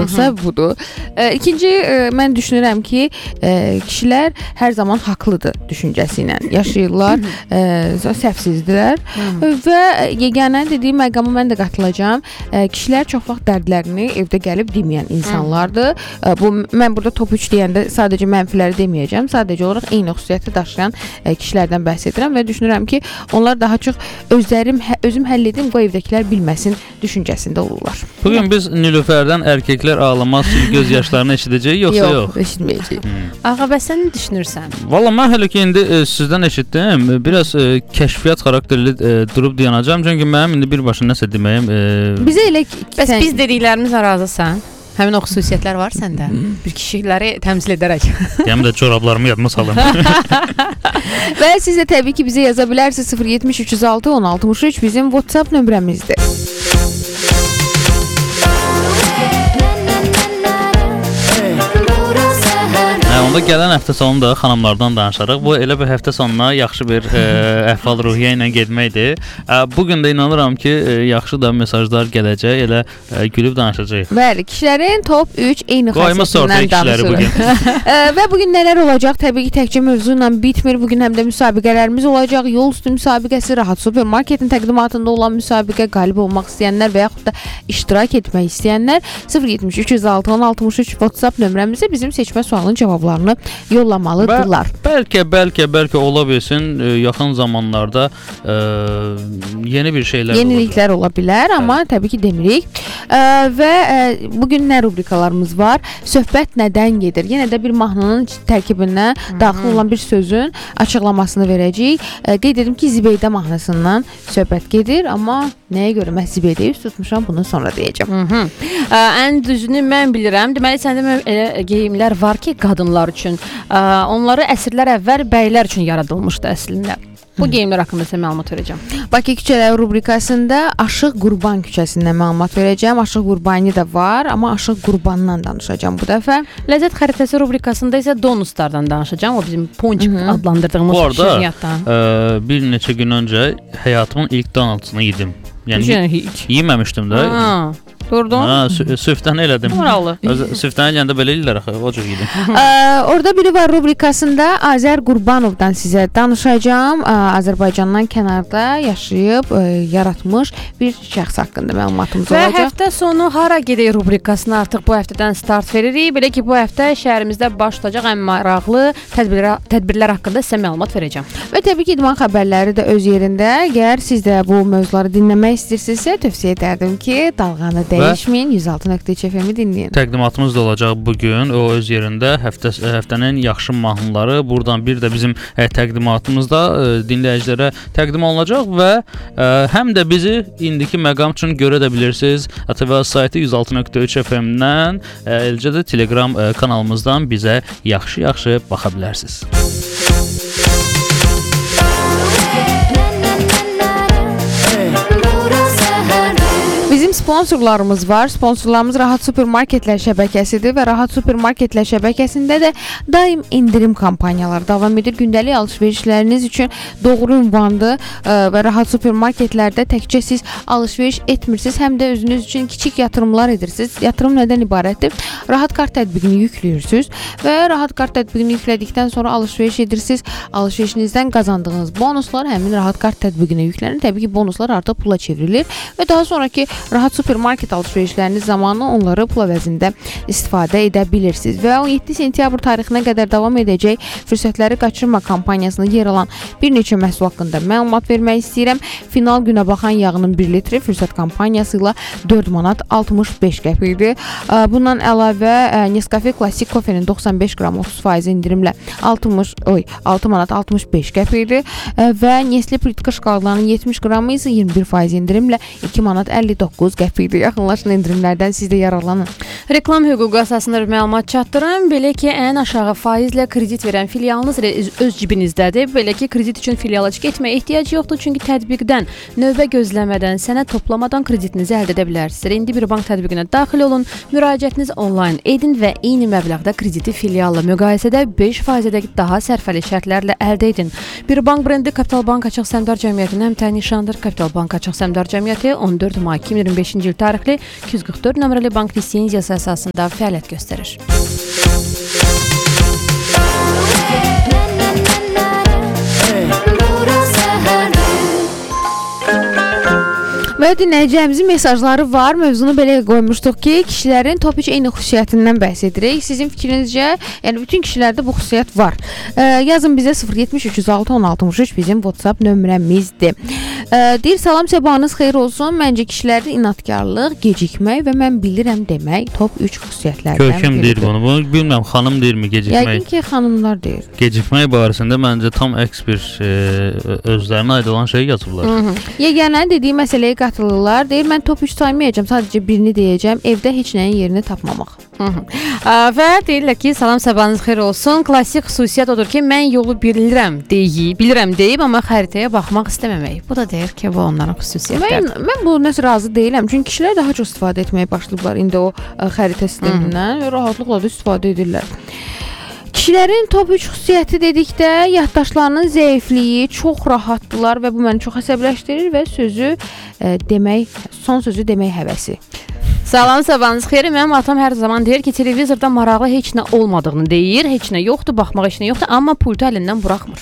ancaqsa budur. İkinci, mən düşünürəm ki, kişilər hər zaman haqlıdır düşüncəsi ilə yaşayırlar, səhvsizdirlər və yeganə dediyim məqama mən də qatılacağam. Kişilər çox vaxt dərdlərini evdə gəlib deməyən insanlardır. Mən burada top 3 deyəndə sadəcə mənfiləri deməyəcəm. Sadəcə olaraq eyni xüsusiyyəti daşıyan kişilərdən bəhs edirəm və düşünürəm ki, onlar daha çox özüm həll edim, bu evdəkilər bilməsin düşüncəsində olurlar. Bugün biz Nilüfərdən erkəklər ağlamaz göz yaşlarını eşidəcəyik, yoxsa yox? Yox, eşitməyəcəyik. Ağa, bəs sən nə düşünürsən? Valla mən hələ ki indi sizdən eşitdim. Biraz kəşfiyyat xarakterli durub dayanacağım. Çünki mənim indi birbaşa nəsə deməyim. Bizə elə bəs biz dediklərimiz razısan? Həmin o xüsusiyyətlər var səndə. Bir kişiləri təmsil edərək. Həm də çorablarımı yadıma salım. Və siz də təbii ki bizə yaza bilərsiniz. 070 306 1063 bizim WhatsApp nömrəmizdir. Onda gələn həftə sonunda xanımlardan danışarıq. Bu elə bir həftə sonuna yaxşı bir əhval-ruhiyyə ilə getməkdir. Bugün də inanıram ki, yaxşı da mesajlar gələcək, elə gülüb danışacağıq. Bəli, kişilərin top 3 eyni xasiyyətindən danışırıq. Və bugün nələr olacaq? Təbii ki, təkcə mövzu ilə bitmir. Bugün həm də müsabiqələrimiz olacaq. Yol üstü müsabiqəsi, Rahat Supermarketin təqdimatında olan müsabiqə, qalib olmaq istəyənlər və yaxud da iştirak etmək istəyənlər 070 306 1063 WhatsApp nömrəmizə bizim seçmə sualının cavablarını yollamalıdırlar. Bəlkə ola bilsin yaxın zamanlarda yeni bir şeylər yeniliklər ola bilər, amma təbii ki demirik. Və bugün nə rubrikalarımız var? Söhbət nədən gedir? Yenə də bir mahnının tərkibinə daxil olan bir sözün açıqlamasını verəcəyik. Qeyd edim ki, Zibeydə mahnısından söhbət gedir, amma nəyə görə mən Zibeydə üst tutmuşam, bunu sonra deyəcəm. Ən düzünü mən bilirəm. Deməli, səndə elə geyimlər var ki, qadınlar üçün. Onları əsrlər əvvəl bəylər üçün yaradılmışdı əslində. Bu geyimlər haqqında sizə məlumat verəcəm. Bakı küçələri rubrikasında Aşıq Qurban küçəsindən məlumat verəcəm. Aşıq Qurbani da var, amma Aşıq Qurbandan danışacağım bu dəfə. Ləzzət xəritəsi rubrikasında isə donuslardan danışacağım. O bizim ponçik adlandırdığımız şirniyyatdan. Bir neçə gün öncə həyatımın ilk donaltısını yedim. Yəni yeməmişdim də. Durdun? Süfdən elədim. Moralı. Süfdən eləyəndə belə eləyirlər axı, o cür yedim. Orada biri var rubrikasında Azər Qurbanovdan sizə danışacağım. Azərbaycandan kənarda yaşayıb, yaratmış bir şəxs haqqında məlumatımız olacaq. Və həftə sonu hara gedək rubrikasına artıq bu həftədən start veririk. Belə ki, bu həftə şəhərimizdə baş tutacaq ən maraqlı tədbirlər haqqında sizə məlumat verəcəm. Və təbii ki, idman xəbərləri də öz yerində. Əgər siz də bu mövzuları dinləmək istəyirsinizsə, tövsiyə edərdim ki, dalğanı dəyişməyin, 106.3 FM-i dinləyin. Təqdimatımız da olacaq bugün, o öz yerində həftənin yaxşı mahnıları. Buradan bir də bizim təqdimatımızda dinləyicilərə təqdim olunacaq və həm də bizi indiki məqam üçün görə də bilirsiniz. ATV saytı 106.3 FM-dən, eləcə də Telegram kanalımızdan bizə yaxşı baxa bilərsiniz. Bizim sponsorlarımız var. Sponsorlarımız Rahat Supermarketlər şəbəkəsidir və Rahat Supermarketlər şəbəkəsində də daim indirim kampanyaları davam edir. Gündəlik alış-verişləriniz üçün doğru ünvandır və Rahat Supermarketlərdə təkcə siz alış-veriş etmirsiniz, həm də özünüz üçün kiçik yatırımlar edirsiniz. Yatırım nədən ibarətdir? Rahat kart tətbiqini yükləyirsiniz və Rahat kart tətbiqini yüklədikdən sonra alış-veriş edirsiniz. Alış-verişinizdən qazandığınız bonuslar həmin Rahat kart tətbiqinə yüklənir. Təbii ki, bonuslar artıq pula çevrilir və daha sonraki Rahat Supermarket alış-verişləriniz zamanı onları pul əvəzində istifadə edə bilirsiniz. Və 17 sentyabr tarixinə qədər davam edəcək fürsətləri qaçırma kampaniyasında yer alan bir neçə məhsul haqqında məlumat vermək istəyirəm. Final günə baxan yağının 1 litri fürsət kampaniyası ilə 4 manat 65 qəpikdir. Bundan əlavə Nescafe Klassik kofenin 95 qram 30% indirimlə 6 manat 65 qəpikdir və Nestle Plitka şokoladlarının 70 qramı isə 21% indirimlə 2 manat 59 qəpikdir. Yaxınlaşın endirimlərdən siz də yararlanın. Reklam hüququ əsasında bir məlumat çatdırım. Belə ki, ən aşağı faizlə kredit verən filialınız öz cibinizdədir. Belə ki, kredit üçün filiala getməyə ehtiyac yoxdur. Çünki tətbiqdən növbə gözləmədən, sənəd toplamadan kreditinizi əldə edə bilərsiniz. İndi bir bank tətbiqinə daxil olun, müraciətiniz onlayn edin və eyni məbləğdə krediti filialla müqayisədə 5%-də daha sərfəli şərtlərlə əldə edin. Bir bank brendi Kapital Bank Açıq Səhmdar Cəmiyyətinin həmtəyin nişanıdır. Kapital Bank Açıq Səhmdar Cəmiyyəti 14 may 2025-ci il tarixli 244 nömrəli bank lisenziyası əsasında fəaliyyət göstərir. Və dinləyicimizin mesajları var. Mövzunu belə qoymuşduq ki, kişilərin top 3 eyni xüsusiyyətindən bəhs edirik. Sizin fikrinizcə, yəni bütün kişilərdə bu xüsusiyyət var. Yazın bizə 073 306 1063 bizim WhatsApp nömrəmizdir. Deyir, salam, sabahınız xeyir olsun. Məncə kişilərdə inadkarlıq, gecikmək və mən bilirəm demək top 3 xüsusiyyətlərdən biridir. Kim deyir bunu? Bunu bilmirəm, xanım deyirmi gecikmək? Yəqin ki, xanımlar deyir. Gecikmək barəsində məncə tam əks bir özlərinə aid olan şey yazıblar. Yeganə dediyi məsələyə qatılırlar. Deyir, mən top 3 saymayacağam, sadəcə birini deyəcəm. Evdə heç nəyin yerini tapmamaq. Və deyirlər ki, salam, sabahınız xeyir olsun. Klassik xüsusiyyət odur ki, mən yolu bilirəm deyib, amma xəritəyə baxmaq istəməmək. Bu da deyir ki, bu onların xüsusiyyətləridir. Mən bu nəsə razı deyiləm. Çünki kişilər daha çox istifadə etməyə başlayıblar indi o xəritə sistemindən və rahatlıqla da istifadə edirlər. Kişilərin top 3 xüsusiyyəti dedikdə yaddaşlarının zəifliyi, çox rahatdılar və bu məni çox əsəbləşdirir və son sözü demək həvəsi. Salam, sabahınız xeyir. Mənim atam hər zaman deyir ki, televizorda maraqlı heç nə olmadığını deyir. Heç nə yoxdur, baxmaq heç nə yoxdur, amma pultu əlindən buraxmır.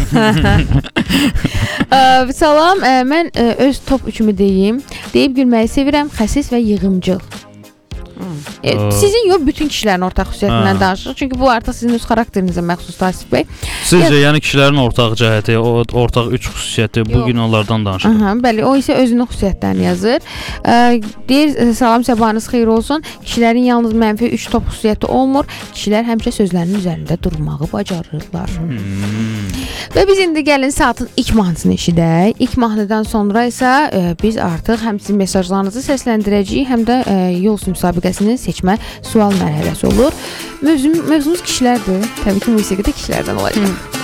Salam, mən öz top 3-ümü deyim. Deyib gülməyi sevirəm, xəsis və yığımcıl. Sizin yox, bütün kişilərin ortaq xüsusiyyətindən danışırıq. Çünki bu artıq sizin öz xarakterinizə məxsus Tasif bəy. Sizcə, yəni kişilərin ortaq cəhəti, ortaq 3 xüsusiyyəti bu gün onlardan danışırıq. Bəli, o isə özünün xüsusiyyətlərini yazır. Deyir, salam, sabahınız xeyir olsun. Kişilərin yalnız mənfi 3 top xüsusiyyəti olmur. Kişilər həmişə sözlərinin üzərində durmağı bacarırlar. Və biz indi gəlin saatın ilk mahnısını eşidək. İlk mahnıdan sonra isə biz artıq həm sizin mesajlarınızı səsləndirəcəyik, həm də yol müsabiqəsinin seçmə sual mərhələsi olur. Mövzumuz kişilərdir. Təbii ki, musiqi də kişilərdən olacaq.